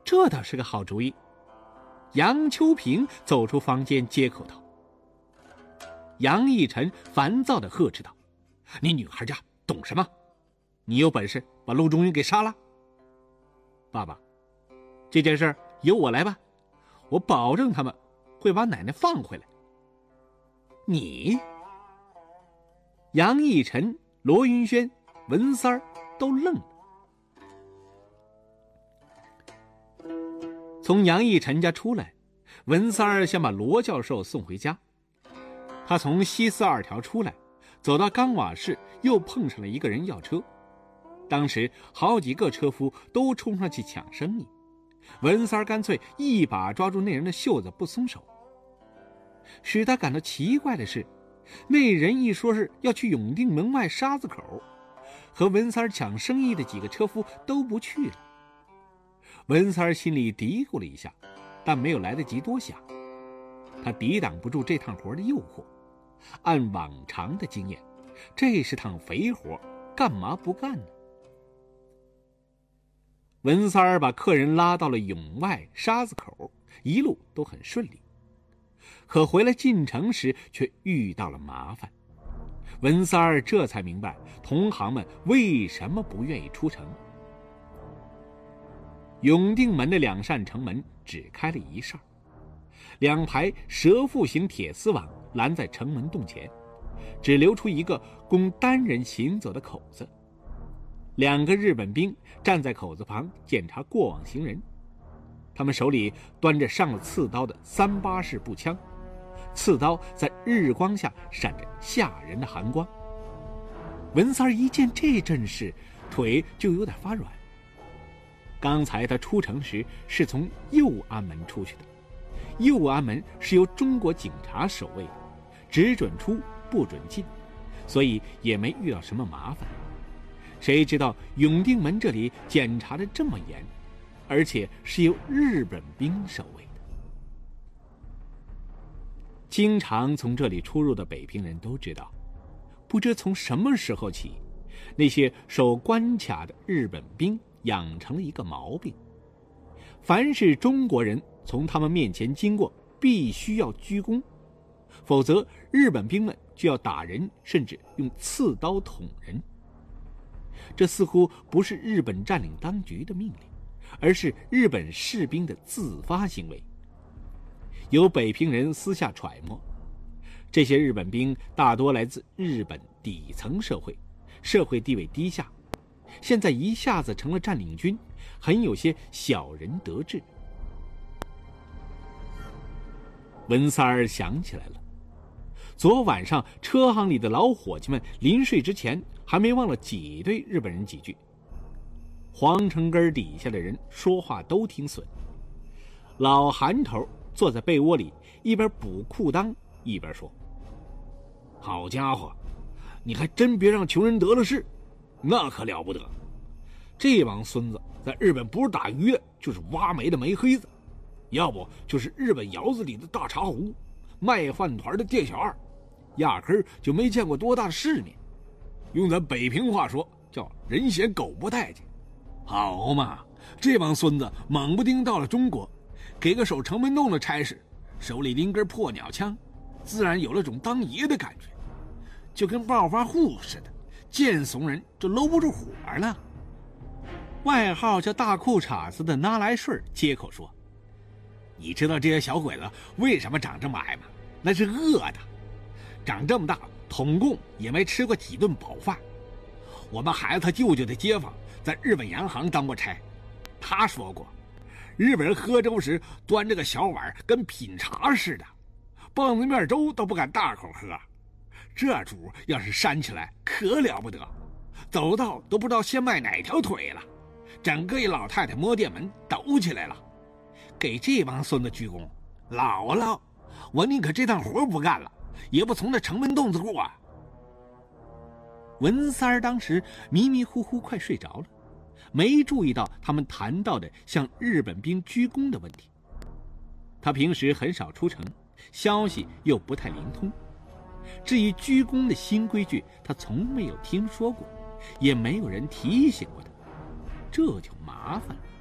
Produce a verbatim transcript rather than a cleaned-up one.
这倒是个好主意。杨秋平走出房间接口道。杨义臣烦躁地呵斥道：你女孩家懂什么？你有本事把陆中云给杀了。爸爸，这件事由我来吧，我保证他们会把奶奶放回来。你？杨义臣、罗云轩、文三儿都愣了。从杨义臣家出来，文三儿想把罗教授送回家。他从西四二条出来，走到钢瓦市，又碰上了一个人要车。当时好几个车夫都冲上去抢生意，文三儿干脆一把抓住那人的袖子不松手。使他感到奇怪的是，那人一说是要去永定门外沙子口，和文三儿抢生意的几个车夫都不去了。文三儿心里嘀咕了一下，但没有来得及多想。他抵挡不住这趟活的诱惑，按往常的经验，这是趟肥活，干嘛不干呢？文三儿把客人拉到了永外沙子口，一路都很顺利。可回来进城时却遇到了麻烦。文三儿这才明白同行们为什么不愿意出城。永定门的两扇城门只开了一扇，两排蛇腹形铁丝网拦在城门洞前，只留出一个供单人行走的口子。两个日本兵站在口子旁检查过往行人，他们手里端着上了刺刀的三八式步枪，刺刀在日光下闪着吓人的寒光。文三儿一见这阵势，腿就有点发软。刚才他出城时是从右安门出去的，右安门是由中国警察守卫的，只准出不准进，所以也没遇到什么麻烦。谁知道永定门这里检查得这么严，而且是由日本兵守卫的。经常从这里出入的北平人都知道，不知从什么时候起，那些守关卡的日本兵养成了一个毛病，凡是中国人从他们面前经过，必须要鞠躬，否则日本兵们就要打人，甚至用刺刀捅人。这似乎不是日本占领当局的命令，而是日本士兵的自发行为。有北平人私下揣摩，这些日本兵大多来自日本底层社会，社会地位低下，现在一下子成了占领军，很有些小人得志。文三儿想起来了，昨晚上车行里的老伙计们临睡之前还没忘了挤兑日本人几句。皇城根底下的人说话都挺损。老韩头坐在被窝里，一边补裤裆一边说：好家伙，你还真别让穷人得了势，那可了不得。这帮孙子在日本不是打鱼的，就是挖煤的煤黑子，要不就是日本窑子里的大茶壶，卖饭团的店小二，压根儿就没见过多大的世面。用咱北平话说，叫人嫌狗不待见。好嘛，这帮孙子猛不丁到了中国，给个守城门洞的差事，手里拎根破鸟枪，自然有了种当爷的感觉，就跟暴发户似的，见怂人就搂不住火了。外号叫大裤衩子的拿来顺接口说：你知道这些小鬼子为什么长这么矮吗？那是饿的，长这么大统共也没吃过几顿饱饭。我们孩子他舅舅的街坊在日本洋行当过差，他说过，日本人喝粥时端着个小碗跟品茶似的，棒子面粥都不敢大口喝。这主要是扇起来可了不得，走道都不知道先迈哪条腿了，整个一老太太摸店门抖起来了。给这帮孙子鞠躬，姥姥，我宁可这趟活不干了，也不从那城门洞子过啊。文三儿当时迷迷糊糊快睡着了，没注意到他们谈到的向日本兵鞠躬的问题。他平时很少出城，消息又不太灵通，至于鞠躬的新规矩他从没有听说过，也没有人提醒过他，这就麻烦了。